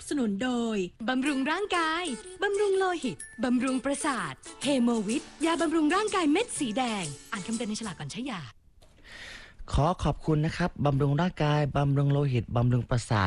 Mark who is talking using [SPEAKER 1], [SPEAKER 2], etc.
[SPEAKER 1] สนุนโดย
[SPEAKER 2] บำรุงร่างกายบำรุงโลหิตบำรุงประสาทเฮโมวิทยาบำรุงร่างกายเม็ดสีแดงอ่านคำเตือนในฉลากก่อนใช้ยา
[SPEAKER 3] ขอขอบคุณนะครับบำรุงร่างกายบำรุงโลหิตบำรุงประสาท